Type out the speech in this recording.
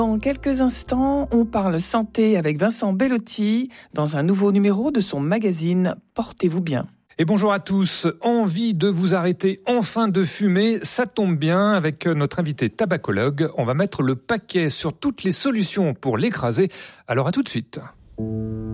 Dans quelques instants, on parle santé avec Vincent Bellotti dans un nouveau numéro de son magazine Portez-vous bien. Et bonjour à tous. Envie de vous arrêter enfin de fumer, ça tombe bien. Avec notre invité tabacologue, on va mettre le paquet sur toutes les solutions pour l'écraser. Alors à tout de suite.